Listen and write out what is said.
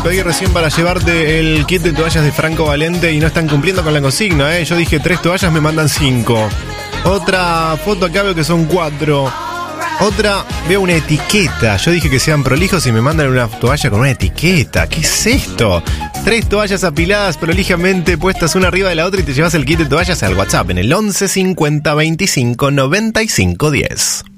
le pedí recién para llevarte el kit de toallas de Franco Valente y no están cumpliendo con la consigna, Yo dije 3 toallas, me mandan 5. Otra foto acá veo que son 4. Otra, veo una etiqueta. Yo dije que sean prolijos y me mandan una toalla con una etiqueta. ¿Qué es esto? 3 toallas apiladas prolijamente puestas una arriba de la otra y te llevas el kit de toallas al WhatsApp en el 11 50 25 95 10.